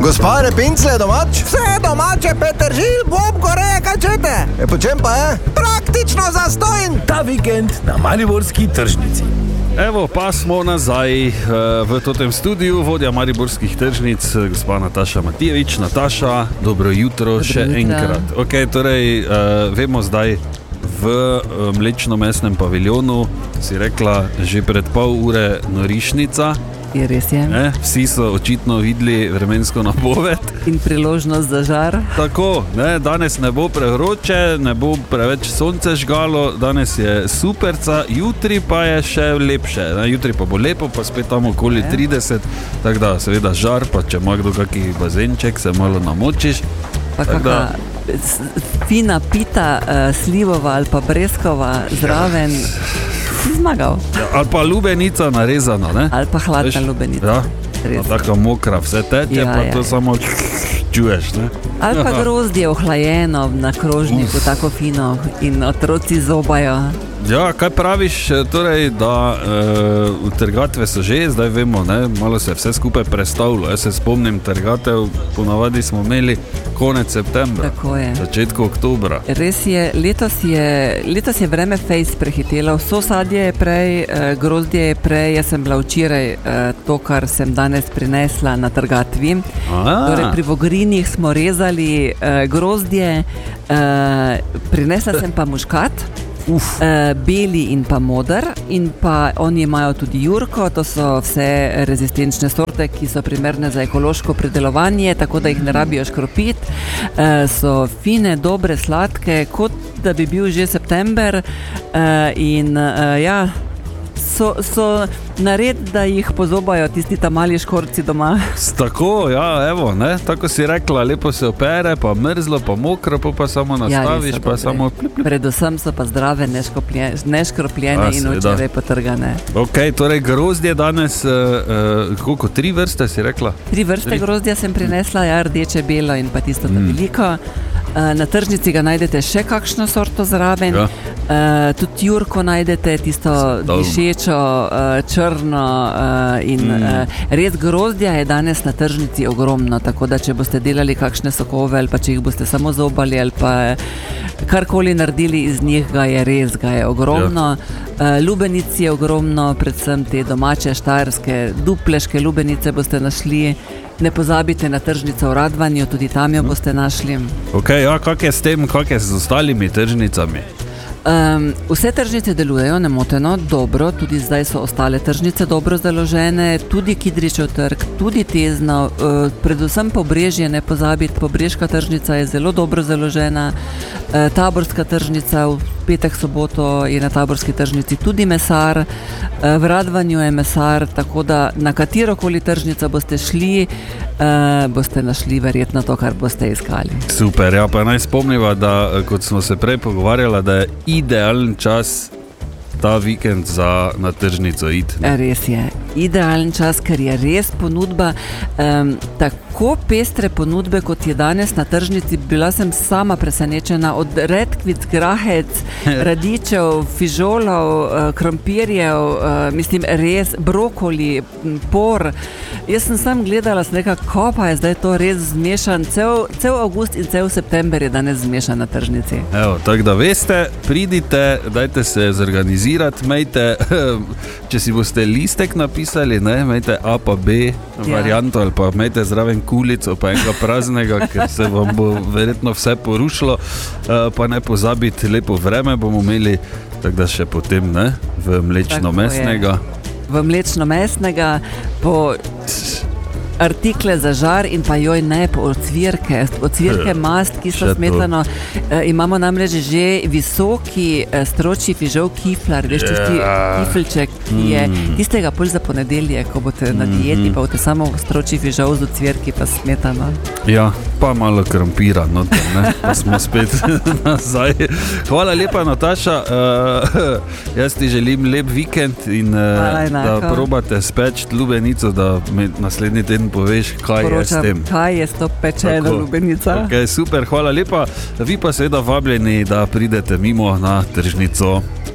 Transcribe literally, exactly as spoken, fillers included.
Gospa Repincle je domač? Vse domače, Petržil, bob, gore, kaj čete? E, po čem pa je? Praktično zastojn. Ta vikend na mariborski tržnici. Evo, pa smo nazaj v totem studiu, vodja mariborskih tržnic, gospa Nataša Matijevič. Nataša, dobro jutro, dobro še jutro. Enkrat. Ok, torej, uh, vemo zdaj v mlečno-mesnem paviljonu, si rekla, že pred pol ure norišnica. Je res je. Ne? Vsi so očitno videli vremensko napoved. In priložnost za žar. Tako, ne? Danes ne bo prevroče, ne bo preveč sonce žgalo, danes je superca, jutri pa je še lepše. Ne? Jutri pa bo lepo, pa spet tam okoli je. trideset, tako da seveda žar, pa če ima kdo kakih bazenček, se malo namočiš. Pa kakva fina pita, uh, slivova ali pa breskova zraven. Si zmagal. Ja, ali pa lubenica narezana, ne? Ali pa hladna lubenica. Ja, tako mokra, vse teče, ja, pa ja. To samo čuješ, ne? Ali pa grozdje ohlajeno na krožniku, Uf. Tako fino in otroci zobajo. Ja, kaj praviš, torej, da e, trgatve so že, zdaj vemo, ne, malo se je vse skupaj prestavilo. Jaz se spomnim, trgatev ponavadi smo imeli konec septembra, začetku oktobra. Res je, letos je, letos je vreme fejs prehitelo, vso sadje je prej, e, grozdje je prej, jaz sem bila včeraj e, to, kar sem danes prinesla na trgatvi. Torej, pri Vogrinih smo rezali e, grozdje, e, prinesla sem pa muškat. Uh, beli in pa moder in pa oni imajo tudi jurko, to so vse rezistenčne sorte, ki so primerne za ekološko pridelovanje, tako da jih ne rabijo škropiti, uh, so fine, dobre, sladke, kot da bi bil že september uh, in uh, ja, so, so nared, da jih pozobajo tisti ta mali škorci doma. Tako, ja, evo, ne, tako si rekla, lepo se opere, pa mrzlo, pa mokro, pa, pa samo nastaviš, ja, pa dobre. Samo plip, plip. Predvsem so pa zdrave, neškropljene in očeve potrgane. Ok, torej grozdje danes, uh, koliko, tri vrste si rekla? Tri vrste tri. Grozdja sem prinesla, ja, rdeče, belo in pa tisto mm. veliko. Uh, na tržnici ga najdete še kakšno sorto zraven, ja. uh, tudi jurko najdete, tisto dišečo, uh, črno uh, in mm. uh, res grozdja je danes na tržnici ogromno, tako da če boste delali kakšne sokove ali pa če jih boste samo zobali ali pa karkoli naredili iz njih, ga je res, ga je ogromno. Ja. Uh, lubenic je ogromno, predvsem te domače, štajerske, dupleške lubenice boste našli. Ne pozabite na tržnico v Radvanju, tudi tam jo boste našli. Ok, ja, kak je s tem, kak je z ostalimi tržnicami? Um, vse tržnice delujejo nemoteno, dobro, tudi zdaj so ostale tržnice dobro založene, tudi Kidričev trg, tudi Tezno, uh, predvsem Pobrežje, ne pozabiti, Pobrežka tržnica je zelo dobro založena, uh, Taborska tržnica, v petek, soboto je na Taborski tržnici tudi mesar, uh, v Radvanju je mesar, tako da na katerokoli tržnica boste šli, uh, boste našli verjetno to, kar boste iskali. Super, ja, pa naj spomniva, da kot smo se prej pogovarjala, da je idealen čas ta vikend za na tržnico iti. Res je, idealen čas, ker je res ponudba, um, tako pestre ponudbe, kot je danes na tržnici. Bila sem sama presenečena od redkvic, grahec, radičev, fižolov, uh, krompirjev, uh, mislim res, brokoli, por. Jaz sem sam gledala, sem rekla, ko pa je zdaj to res zmešan, cel, cel avgust in cel september je danes zmešan na tržnici. Evo, tako da veste, pridite, dajte se zorganizirati, majte, če si boste listek napisali, ne, majte A pa B varianto, ja. Ali pa majte zraven kulico, pa enega praznega, ker se vam bo verjetno vse porušilo, pa ne pozabiti, lepo vreme bomo imeli, tako da še potem, ne, v mlečno-mesnega. V mlečno-mesnega, po artikle za žar in pa joj ne, po ocvirke, ocvirke mast, ki so smetano. E, imamo namreč že visoki e, stročji fižol kiflar, veš, tisti kiflček, ki je tistega pol za ponedelje, ko boste na dieti, pa boste samo stročji fižol z ocvirki pa smetano. Ja, pa malo krompira, no, ne, pa smo spet nazaj. Hvala lepa, Nataša. Uh, jaz ti želim lep vikend in uh, da probate speč lubenico, da me naslednji teden poveš, kaj Poročam, je s tem. Kaj je s to pečeno lubenica. Okay, super, hvala lepa. Vi pa seveda vabljeni, da pridete mimo na tržnico.